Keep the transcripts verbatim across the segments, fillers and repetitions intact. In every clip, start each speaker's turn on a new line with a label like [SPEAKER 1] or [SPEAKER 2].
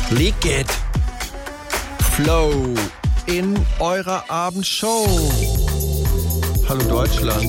[SPEAKER 1] Leg it. Flow in eurer Abendshow. Hallo Deutschland.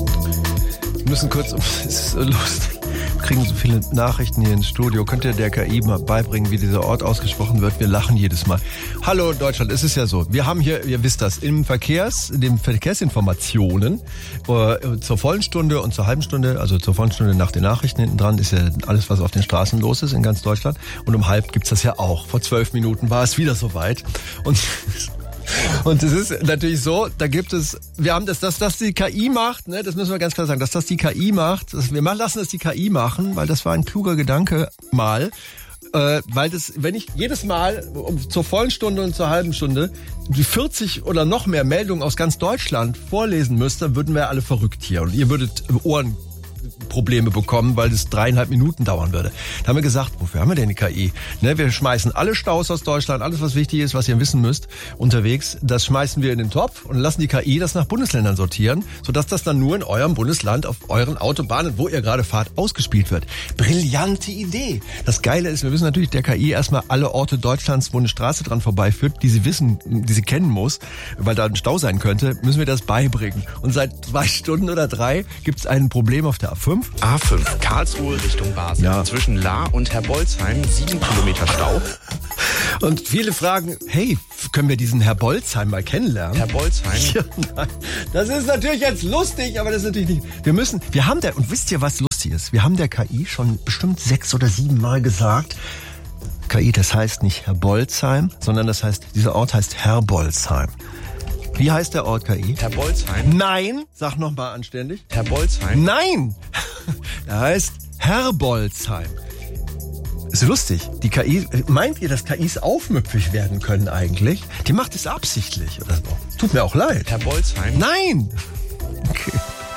[SPEAKER 1] Wir müssen kurz, es ist so lustig, wir kriegen so viele Nachrichten hier ins Studio. Könnt ihr der K I mal beibringen, wie dieser Ort ausgesprochen wird? Wir lachen jedes Mal. Hallo Deutschland, es ist ja so, wir haben hier, ihr wisst das, im Verkehrs, in den Verkehrsinformationen äh, zur vollen Stunde und zur halben Stunde, also zur vollen Stunde nach den Nachrichten hinten dran, ist ja alles, was auf den Straßen los ist in ganz Deutschland. Und um halb gibt's das ja auch. Vor zwölf Minuten war es wieder soweit. Und Und es ist natürlich so, da gibt es, wir haben das, dass das die K I macht, ne, das müssen wir ganz klar sagen, dass das die K I macht, dass wir lassen das die K I machen, weil das war ein kluger Gedanke mal, äh, weil das, wenn ich jedes Mal um, zur vollen Stunde und zur halben Stunde die vierzig oder noch mehr Meldungen aus ganz Deutschland vorlesen müsste, würden wir alle verrückt hier und ihr würdet Ohren Probleme bekommen, weil es dreieinhalb Minuten dauern würde. Da haben wir gesagt, wofür haben wir denn die K I? Ne, wir schmeißen alle Staus aus Deutschland, alles was wichtig ist, was ihr wissen müsst, unterwegs, das schmeißen wir in den Topf und lassen die K I das nach Bundesländern sortieren, sodass das dann nur in eurem Bundesland auf euren Autobahnen, wo ihr gerade fahrt, ausgespielt wird. Brillante Idee. Das Geile ist, wir müssen natürlich der K I erstmal alle Orte Deutschlands, wo eine Straße dran vorbeiführt, die sie wissen, die sie kennen muss, weil da ein Stau sein könnte, müssen wir das beibringen. Und seit zwei Stunden oder drei gibt es ein Problem auf der A fünf.
[SPEAKER 2] A fünf, Karlsruhe Richtung Basel. Ja. Zwischen Lahr und Herbolzheim, sieben Kilometer Stau.
[SPEAKER 1] Und viele fragen, hey, können wir diesen Herbolzheim mal kennenlernen?
[SPEAKER 2] Herbolzheim?
[SPEAKER 1] Ja, nein. Das ist natürlich jetzt lustig, aber das ist natürlich nicht. Wir müssen, wir haben der, und wisst ihr, was lustig ist? Wir haben der K I schon bestimmt sechs oder sieben Mal gesagt, K I, das heißt nicht Herbolzheim, sondern das heißt, dieser Ort heißt Herbolzheim. Wie heißt der Ort, K I?
[SPEAKER 2] Herbolzheim.
[SPEAKER 1] Nein! Sag nochmal anständig.
[SPEAKER 2] Herbolzheim.
[SPEAKER 1] Nein! Er heißt Herbolzheim. Ist lustig. Die K I, meint ihr, dass K Is aufmüpfig werden können eigentlich? Die macht es absichtlich oder so. Tut mir auch leid.
[SPEAKER 2] Herbolzheim.
[SPEAKER 1] Nein! Okay.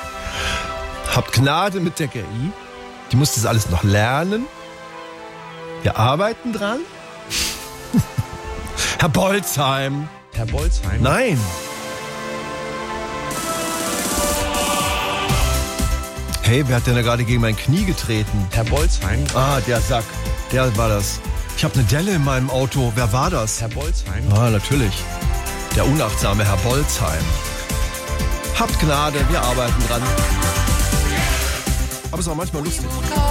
[SPEAKER 1] Habt Gnade mit der K I. Die muss das alles noch lernen. Wir arbeiten dran. Herbolzheim.
[SPEAKER 2] Herbolzheim.
[SPEAKER 1] Nein! Hey, wer hat denn da gerade gegen mein Knie getreten?
[SPEAKER 2] Herbolzheim.
[SPEAKER 1] Ah, der Sack. Der war das. Ich habe eine Delle in meinem Auto. Wer war das?
[SPEAKER 2] Herbolzheim.
[SPEAKER 1] Ah, natürlich. Der unachtsame Herr Bolzheim. Habt Gnade, wir arbeiten dran. Aber es ist auch manchmal lustig.